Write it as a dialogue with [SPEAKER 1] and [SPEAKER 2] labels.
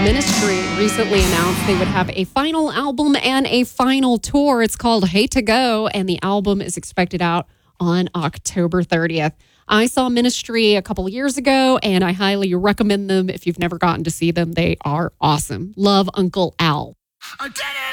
[SPEAKER 1] Ministry recently announced they would have a final album and a final tour. It's called Hate to Go, and the album is expected out on October 30th. I saw Ministry a couple years ago, and I highly recommend them if you've never gotten to see them. They are awesome. Love Uncle Al.